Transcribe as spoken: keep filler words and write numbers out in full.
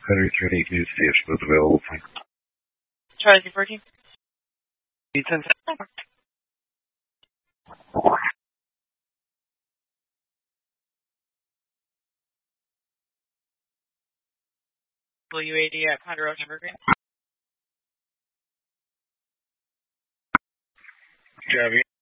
Henry three eight News Station was available. Thanks. Charlie two fourteen. Ethan. W A D at Ponderosa Evergreen. Javier.